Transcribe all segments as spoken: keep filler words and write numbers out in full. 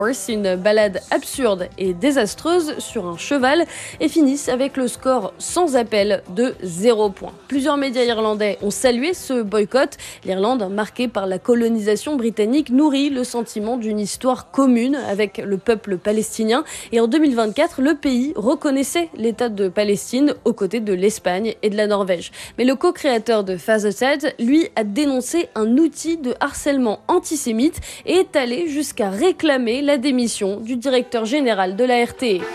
Une balade absurde et désastreuse sur un cheval et finissent avec le score sans appel de zéro point. Plusieurs médias irlandais ont salué ce boycott. L'Irlande, marquée par la colonisation britannique, nourrit le sentiment d'une histoire commune avec le peuple palestinien. Et en deux mille vingt-quatre, le pays reconnaissait l'État de Palestine aux côtés de l'Espagne et de la Norvège. Mais le co-créateur de Father's, lui, a dénoncé un outil de harcèlement antisémite et est allé jusqu'à réclamer la la démission du directeur général de la R T E.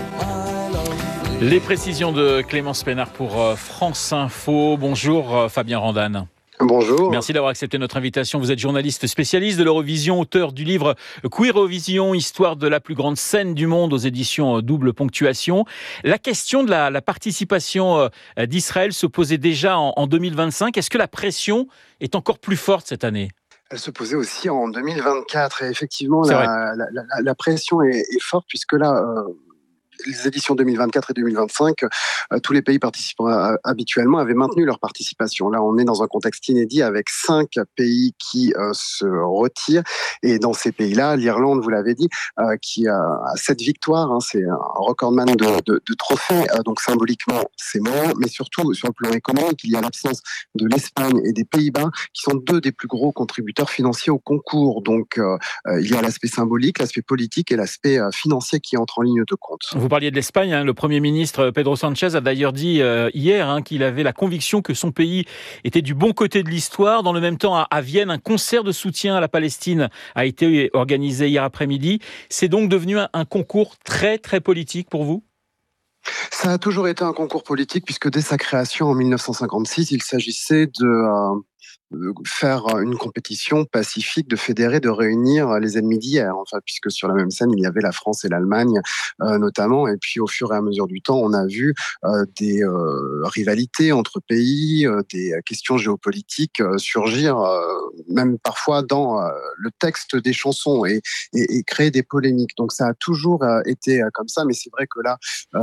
Les précisions de Clémence Pénard pour France Info. Bonjour Fabien Randan. Bonjour. Merci d'avoir accepté notre invitation. Vous êtes journaliste spécialiste de l'Eurovision, auteur du livre Queerovision, histoire de la plus grande scène du monde aux éditions Double Ponctuation. La question de la, la participation d'Israël se posait déjà en, en deux mille vingt-cinq. Est-ce que la pression est encore plus forte cette année ? Elle se posait aussi en deux mille vingt-quatre et effectivement la, la, la, la pression est, est forte puisque là, euh, les éditions deux mille vingt-quatre et deux mille vingt-cinq, euh, tous les pays participants euh, habituellement avaient maintenu leur participation. Là, on est dans un contexte inédit avec cinq pays qui euh, se retirent et dans ces pays-là, l'Irlande, vous l'avez dit, euh, qui a sept victoires, hein, c'est un recordman de, de, de trophées, euh, donc symboliquement c'est mort, mais surtout sur le plan économique, il y a l'absence de l'Espagne et des Pays-Bas qui sont deux des plus gros contributeurs financiers au concours. Donc euh, il y a l'aspect symbolique, l'aspect politique et l'aspect euh, financier qui entre en ligne de compte. Vous parliez de l'Espagne, hein. Le Premier ministre Pedro Sánchez a d'ailleurs dit euh, hier hein, qu'il avait la conviction que son pays était du bon côté de l'histoire. Dans le même temps, à, à Vienne, un concert de soutien à la Palestine a été organisé hier après-midi. C'est donc devenu un, un concours très très politique pour vous ? Ça a toujours été un concours politique puisque dès sa création en dix-neuf cent cinquante-six, il s'agissait de... Euh faire une compétition pacifique, de fédérer, de réunir les ennemis d'hier, enfin, puisque sur la même scène, il y avait la France et l'Allemagne euh, notamment, et puis au fur et à mesure du temps, on a vu euh, des euh, rivalités entre pays, euh, des questions géopolitiques euh, surgir, euh, même parfois dans euh, le texte des chansons, et, et, et créer des polémiques. Donc ça a toujours euh, été euh, comme ça, mais c'est vrai que là,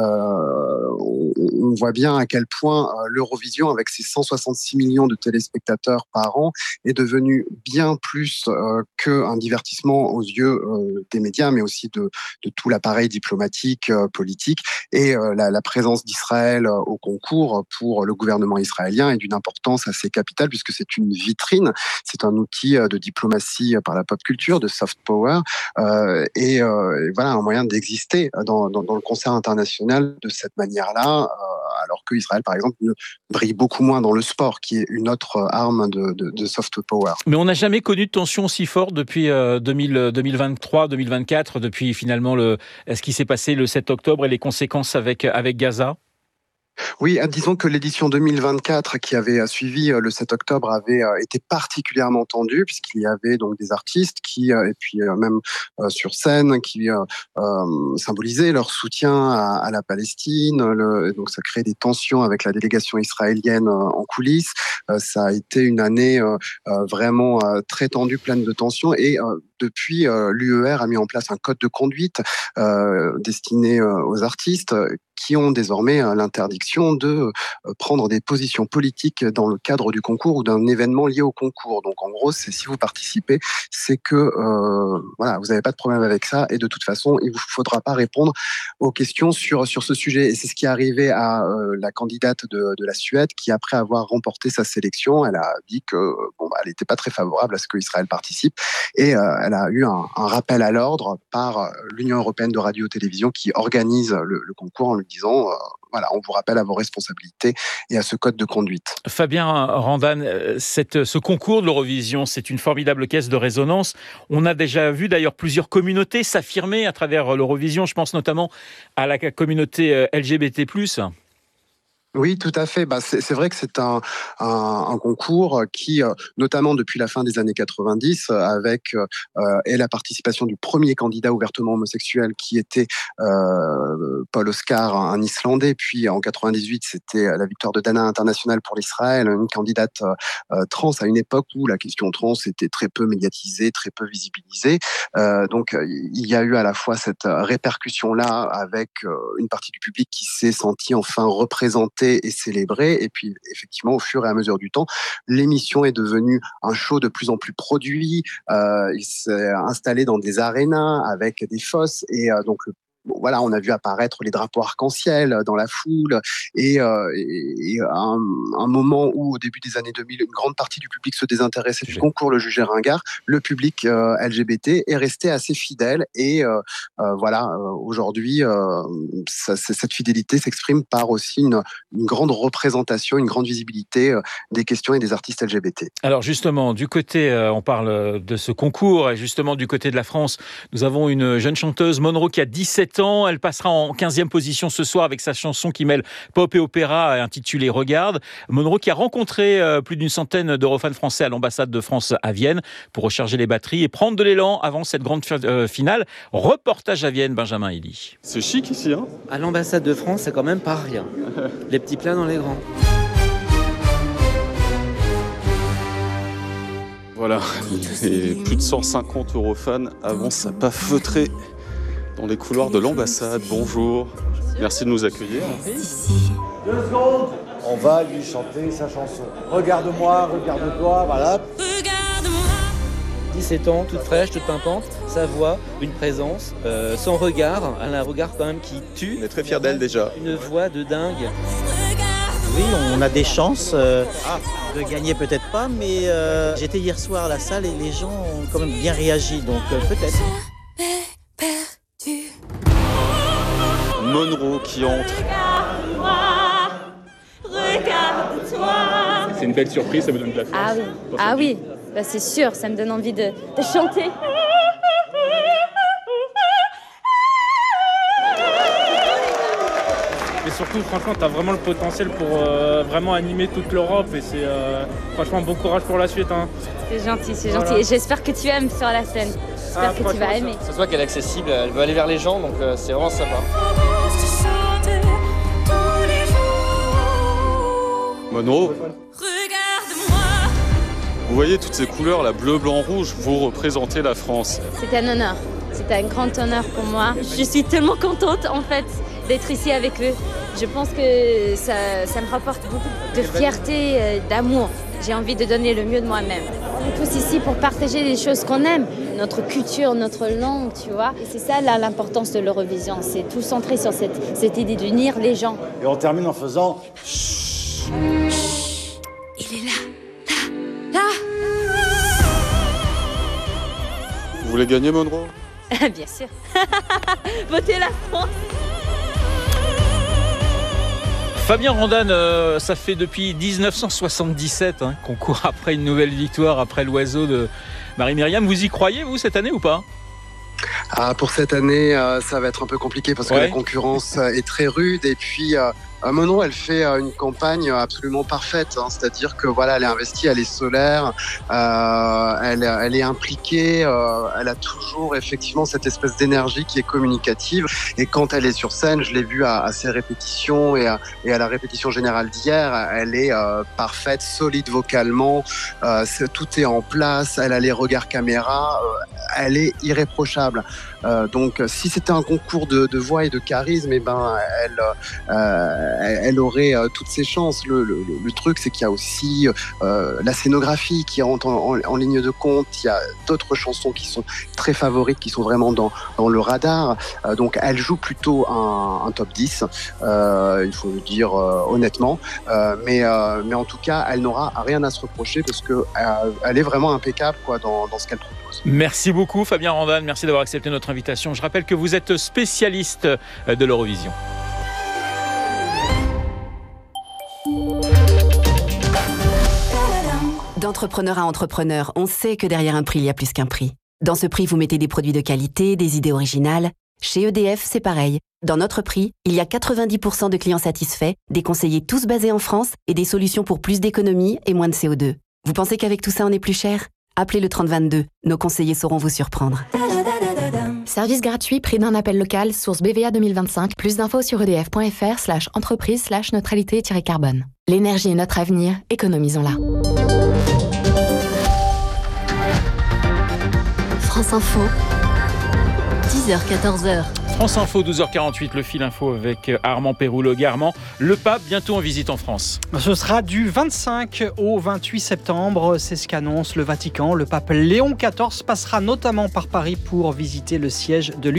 euh, on, on voit bien à quel point euh, l'Eurovision, avec ses cent soixante-six millions de téléspectateurs par an, est devenu bien plus euh, qu'un divertissement aux yeux euh, des médias, mais aussi de, de tout l'appareil diplomatique, euh, politique. Et euh, la, la présence d'Israël euh, au concours pour le gouvernement israélien est d'une importance assez capitale, puisque c'est une vitrine, c'est un outil euh, de diplomatie par la pop culture, de soft power, euh, et, euh, et voilà un moyen d'exister dans, dans, dans le concert international de cette manière-là, euh, alors que Israël, par exemple, ne brille beaucoup moins dans le sport, qui est une autre arme de, de, de soft power. Mais on n'a jamais connu de tension si forte depuis euh, deux mille, deux mille vingt-trois, deux mille vingt-quatre, depuis finalement le, ce qui s'est passé le sept octobre et les conséquences avec, avec Gaza. Oui, disons que l'édition deux mille vingt-quatre qui avait suivi le sept octobre avait été particulièrement tendue puisqu'il y avait donc des artistes qui, et puis même sur scène, qui euh, symbolisaient leur soutien à, à la Palestine. Le, donc ça crée des tensions avec la délégation israélienne en coulisses. Ça a été une année vraiment très tendue, pleine de tensions, et depuis, l'U E R a mis en place un code de conduite euh, destiné aux artistes qui ont désormais l'interdiction de prendre des positions politiques dans le cadre du concours ou d'un événement lié au concours. Donc en gros, c'est si vous participez, c'est que euh, voilà, vous n'avez pas de problème avec ça, et de toute façon, il ne vous faudra pas répondre aux questions sur, sur ce sujet. Et c'est ce qui est arrivé à euh, la candidate de, de la Suède, qui après avoir remporté sa sélection, elle a dit que bon, bah, elle n'était pas très favorable à ce qu'Israël participe, et euh, elle a eu un, un rappel à l'ordre par l'Union européenne de radio-télévision qui organise le, le concours en lui disant euh, voilà, on vous rappelle à vos responsabilités et à ce code de conduite. Fabien Randan, cette, ce concours de l'Eurovision, c'est une formidable caisse de résonance. On a déjà vu d'ailleurs plusieurs communautés s'affirmer à travers l'Eurovision. Je pense notamment à la communauté L G B T plus. Oui, tout à fait. Bah, c'est, c'est vrai que c'est un, un, un concours qui, euh, notamment depuis la fin des années quatre-vingt-dix, euh, avec euh, et la participation du premier candidat ouvertement homosexuel qui était euh, Paul Oscar, un, un Islandais, puis en quatre-vingt-dix-huit, c'était la victoire de Dana International pour l'Israël, une candidate euh, trans à une époque où la question trans était très peu médiatisée, très peu visibilisée. Euh, donc, il y a eu à la fois cette répercussion-là avec euh, une partie du public qui s'est senti enfin représentée présenté et célébré. Et puis, effectivement, au fur et à mesure du temps, l'émission est devenue un show de plus en plus produit. Euh, il s'est installé dans des arénas avec des fosses. Et euh, donc, bon, voilà, on a vu apparaître les drapeaux arc-en-ciel dans la foule. Et, euh, et, et un, un moment où, au début des années deux mille, une grande partie du public se désintéressait du concours Le Jugé Ringard, le public euh, L G B T est resté assez fidèle. Et euh, euh, voilà, euh, aujourd'hui, euh, ça, cette fidélité s'exprime par aussi une, une grande représentation, une grande visibilité euh, des questions et des artistes L G B T. Alors justement, du côté, euh, on parle de ce concours, et justement du côté de la France, nous avons une jeune chanteuse, Monro, qui a dix-sept ans. Elle passera en quinzième position ce soir avec sa chanson qui mêle pop et opéra intitulée Regarde. Monro qui a rencontré euh, plus d'une centaine d'Eurofans français à l'ambassade de France à Vienne pour recharger les batteries et prendre de l'élan avant cette grande fi- euh, finale. Reportage à Vienne, Benjamin Elie. C'est chic ici, hein ? À l'ambassade de France, c'est quand même pas rien. Les petits plats dans les grands. Voilà, les plus de cent cinquante Eurofans avancent à pas feutrés dans les couloirs de l'ambassade. Bonjour, merci de nous accueillir. Deux secondes, on va lui chanter sa chanson. Regarde-moi, regarde-toi, voilà. dix-sept ans, toute fraîche, toute pimpante, sa voix, une présence, euh, son regard, elle a un regard quand même qui tue. On est très fiers d'elle déjà. Une voix de dingue. Oui, on a des chances euh, de gagner, peut-être pas, mais euh, j'étais hier soir à la salle et les gens ont quand même bien réagi, donc euh, peut-être. Monro qui entre. Regarde-toi. C'est une belle surprise, ça me donne de la force. Ah oui, ah oui, bah, c'est sûr, ça me donne envie de, de chanter. Mais surtout, franchement, tu as vraiment le potentiel pour euh, vraiment animer toute l'Europe et c'est euh, franchement bon courage pour la suite. Hein. C'est gentil, c'est Voilà. gentil. Et j'espère que tu aimes sur la scène. J'espère Ah, que tu vas aimer. Ça se voit qu'elle est accessible, elle veut aller vers les gens, donc euh, c'est vraiment sympa. Monro, vous voyez toutes ces couleurs, la bleu, blanc, rouge, vous représentez la France. C'est un honneur. C'est un grand honneur pour moi. Je suis tellement contente, en fait, d'être ici avec eux. Je pense que ça, ça me rapporte beaucoup de fierté, euh, d'amour. J'ai envie de donner le mieux de moi-même. On est tous ici pour partager les choses qu'on aime, notre culture, notre langue, tu vois. Et c'est ça là, l'importance de l'Eurovision. C'est tout centré sur cette, cette idée d'unir les gens. Et on termine en faisant... Il est là, là, là. Vous voulez gagner, Monro ? Bien sûr. Votez la France. Fabien Randane, euh, ça fait depuis dix-neuf cent soixante-dix-sept hein, qu'on court après une nouvelle victoire, après l'oiseau de Marie-Myriam. Vous y croyez, vous, cette année ou pas ? Ah, pour cette année, euh, ça va être un peu compliqué parce que Ouais. la concurrence euh, est très rude. Et puis, euh, euh, Monro, elle fait euh, une campagne absolument parfaite. Hein, c'est-à-dire que voilà, elle est investie, elle est solaire, euh, elle, elle est impliquée. Euh, elle a toujours effectivement cette espèce d'énergie qui est communicative. Et quand elle est sur scène, je l'ai vu à, à ses répétitions et à, et à la répétition générale d'hier, elle est euh, parfaite, solide vocalement. Euh, c'est, tout est en place. Elle a les regards caméra. Euh, elle est irréprochable. Euh, donc, si c'était un concours de, de voix et de charisme, eh ben, elle, euh, elle, elle aurait euh, toutes ses chances. Le, le, le truc, c'est qu'il y a aussi euh, la scénographie qui rentre en, en, en ligne de compte. Il y a d'autres chansons qui sont très favorites, qui sont vraiment dans, dans le radar. Euh, donc, elle joue plutôt un, un top dix, euh, il faut le dire euh, honnêtement. Euh, mais, euh, mais en tout cas, elle n'aura rien à se reprocher parce que euh, elle est vraiment impeccable quoi, dans, dans ce qu'elle propose. Merci beaucoup Fabien Randane, merci d'avoir accepté notre invitation. Je rappelle que vous êtes spécialiste de l'Eurovision. D'entrepreneur à entrepreneur, on sait que derrière un prix, il y a plus qu'un prix. Dans ce prix, vous mettez des produits de qualité, des idées originales. Chez E D F, c'est pareil. Dans notre prix, il y a quatre-vingt-dix pour cent de clients satisfaits, des conseillers tous basés en France et des solutions pour plus d'économies et moins de C O deux. Vous pensez qu'avec tout ça, on est plus cher ? Appelez le trente vingt-deux. Nos conseillers sauront vous surprendre. Service gratuit, prix d'un appel local, source B V A deux mille vingt-cinq. Plus d'infos sur edf.fr slash entreprise slash neutralité-carbone. L'énergie est notre avenir, économisons-la. France Info, dix heures quatorze heures. France Info, douze heures quarante-huit, le fil info avec Armand Péroulogui. Armand, le pape bientôt en visite en France. Ce sera du vingt-cinq au vingt-huit septembre, c'est ce qu'annonce le Vatican. Le pape Léon quatorze passera notamment par Paris pour visiter le siège de